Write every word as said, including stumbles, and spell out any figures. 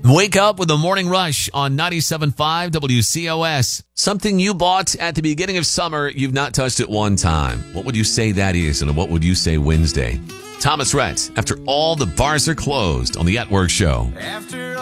Wake up with the morning rush on ninety-seven point five W C O S. Something you bought at the beginning of summer, you've not touched it one time. What would you say that is, and what would you say Wednesday? Thomas Rhett, after all the bars are closed on the At Work Show. After